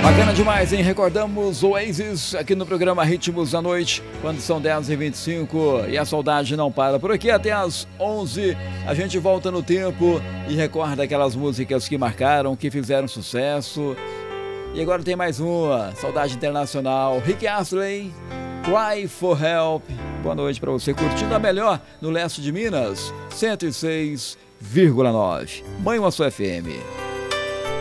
Bacana demais, hein? Recordamos Oasis aqui no programa Ritmos da Noite, quando são 10h25 e a saudade não para por aqui até as 11. A gente volta no tempo e recorda aquelas músicas que marcaram, que fizeram sucesso. E agora tem mais uma, Saudade Internacional, Rick Astley, Cry for Help. Boa noite para você, curtindo a melhor no leste de Minas, 106,9. Manhuaçu FM.